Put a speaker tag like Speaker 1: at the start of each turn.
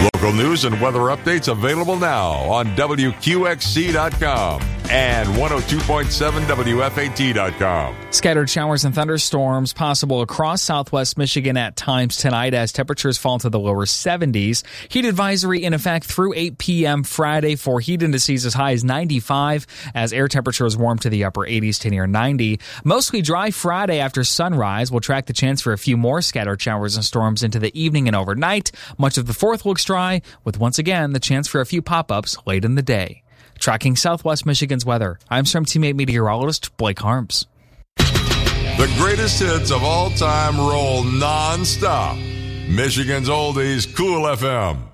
Speaker 1: Local news and weather updates available now on WQXC.com and 102.7 WFAT.com.
Speaker 2: Scattered showers and thunderstorms possible across southwest Michigan at times tonight as temperatures fall to the lower 70s. Heat advisory in effect through 8 p.m. Friday for heat indices as high as 95 as air temperatures warm to the upper 80s to near 90. Mostly dry Friday after sunrise. We'll track the chance for a few more scattered showers and storms into the evening and overnight. Much of the 4th looks dry, with once again the chance for a few pop-ups late in the day. Tracking southwest Michigan's weather, I'm Storm Teammate meteorologist Blake Harms.
Speaker 1: The greatest hits of all time roll non-stop. Michigan's Oldies, Cool FM.